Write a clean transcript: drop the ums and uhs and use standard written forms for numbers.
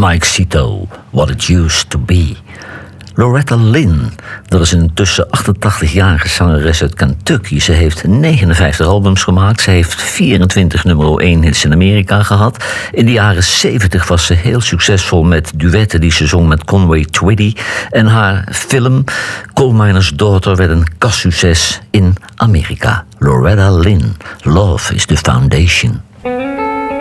Mike Cito, What It Used To Be. Loretta Lynn, dat is een intussen 88-jarige zangeres uit Kentucky. Ze heeft 59 albums gemaakt. Ze heeft 24 nummer 1 hits in Amerika gehad. In de jaren 70 was ze heel succesvol met duetten die ze zong met Conway Twitty. En haar film Coal Miner's Daughter werd een kassucces in Amerika. Loretta Lynn, Love is the Foundation.